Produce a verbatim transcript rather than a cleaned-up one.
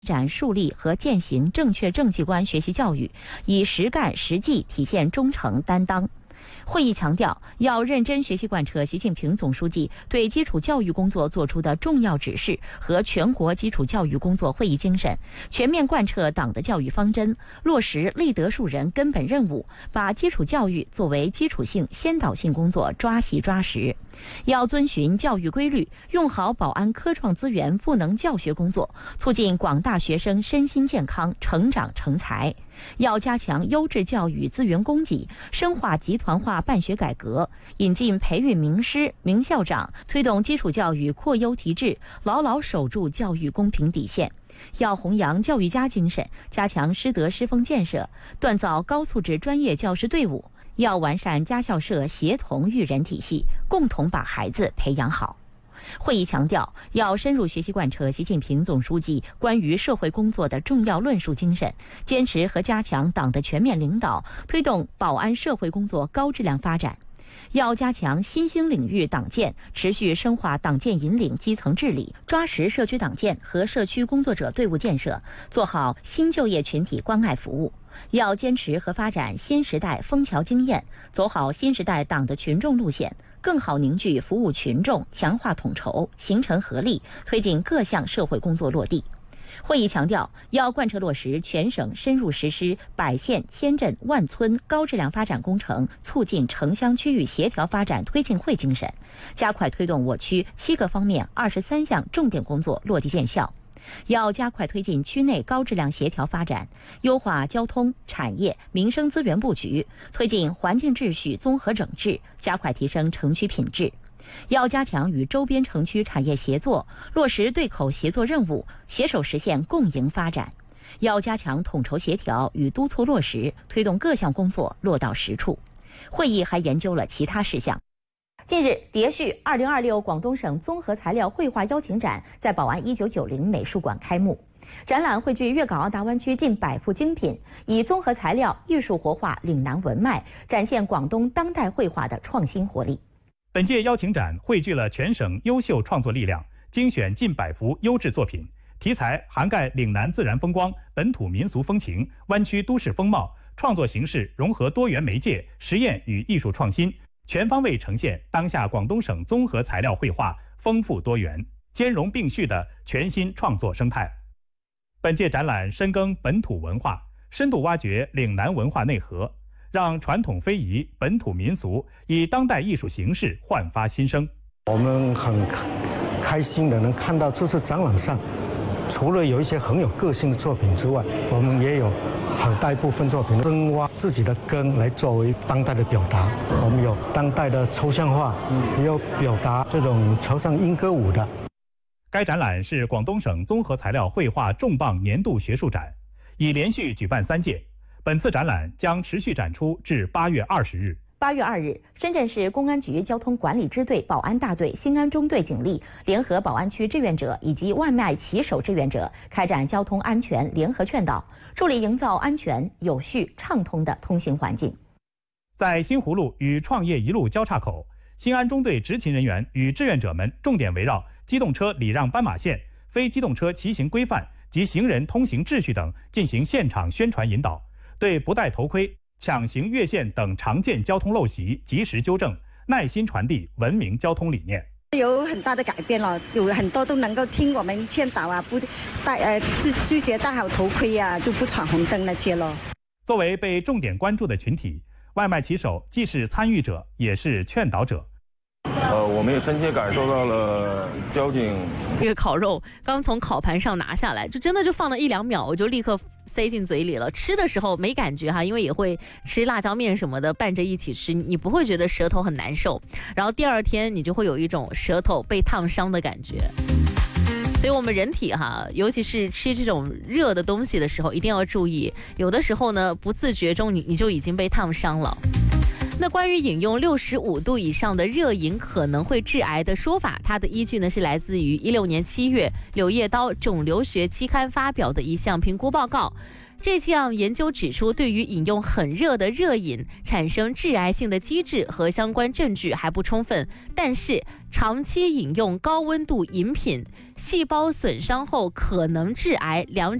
展树立和践行正确政绩观学习教育，以实干实际体现忠诚担当。会议强调，要认真学习贯彻习近平总书记对基础教育工作作出的重要指示和全国基础教育工作会议精神，全面贯彻党的教育方针，落实立德树人根本任务，把基础教育作为基础性、先导性工作抓细抓实。要遵循教育规律，用好宝安科创资源赋能教学工作，促进广大学生身心健康、成长成才。要加强优质教育资源供给，深化集团化办学改革，引进培育名师、名校长，推动基础教育扩优提质，牢牢守住教育公平底线。要弘扬教育家精神，加强师德师风建设，锻造高素质专业教师队伍。要完善家校社协同育人体系，共同把孩子培养好。会议强调，要深入学习贯彻习近平总书记关于社会工作的重要论述精神，坚持和加强党的全面领导，推动保安社会工作高质量发展。要加强新兴领域党建，持续深化党建引领基层治理，抓实社区党建和社区工作者队伍建设，做好新就业群体关爱服务。要坚持和发展新时代枫桥经验，走好新时代党的群众路线，更好凝聚服务群众，强化统筹，形成合力，推进各项社会工作落地。会议强调，要贯彻落实全省深入实施百县千镇万村高质量发展工程促进城乡区域协调发展推进会精神，加快推动我区七个方面二十三项重点工作落地见效。要加快推进区内高质量协调发展，优化交通、产业、民生资源布局，推进环境秩序综合整治，加快提升城区品质。要加强与周边城区产业协作，落实对口协作任务，携手实现共赢发展。要加强统筹协调与督促落实，推动各项工作落到实处。会议还研究了其他事项。近日，迭续二零二六广东省综合材料绘画邀请展在宝安一九九零美术馆开幕。展览汇聚粤港澳大湾区近百幅精品，以综合材料艺术活化岭南文脉，展现广东当代绘画的创新活力。 本届邀请展汇聚了全省优秀创作力量，精选近百幅优质作品，题材涵盖岭南自然风光、本土民俗风情、湾区都市风貌，创作形式融合多元媒介、实验与艺术创新，全方位呈现当下广东省综合材料绘画丰富多元、兼容并蓄的全新创作生态。本届展览深耕本土文化，深度挖掘岭南文化内核，让传统非遗、本土民俗以当代艺术形式焕发新生。 我们很开心的能看到这次展览上，除了有一些很有个性的作品之外，我们也有很大一部分作品深挖自己的根来作为当代的表达。我们有当代的抽象画，也有表达这种潮汕莺歌舞的。 该展览是广东省综合材料绘画重磅年度学术展，已连续举办三届。本次展览将持续展出至八月二十日。 八月二日，深圳市公安局交通管理支队宝安大队新安中队警力联合宝安区志愿者以及外卖骑手志愿者，开展交通安全联合劝导，助力营造安全、有序、畅通的通行环境。 在新湖路与创业一路交叉口，新安中队执勤人员与志愿者们重点围绕机动车礼让斑马线、非机动车骑行规范及行人通行秩序等进行现场宣传引导，对不戴头盔、抢行越线等常见交通陋习及时纠正，耐心传递文明交通理念。 有很大的改变了，有很多都能够听我们劝导啊，不戴呃自自觉戴好头盔啊，就不闯红灯那些咯。 作为被重点关注的群体，外卖骑手既是参与者，也是劝导者。 呃，我们也深切感受到了交警。 这个烤肉刚从烤盘上拿下来，就真的就放了一两秒，我就立刻塞进嘴里了。吃的时候没感觉哈，因为也会吃辣椒面什么的拌着一起吃，你不会觉得舌头很难受。然后第二天你就会有一种舌头被烫伤的感觉。所以我们人体哈，尤其是吃这种热的东西的时候，一定要注意，有的时候呢不自觉中你你就已经被烫伤了。那关于饮用六十五度以上的热饮可能会致癌的说法，它的依据呢是来自于一六年七月《柳叶刀肿瘤学》期刊发表的一项评估报告。 这项研究指出，对于饮用很热的热饮产生致癌性的机制和相关证据还不充分，但是长期饮用高温度饮品，细胞损伤后可能致癌，两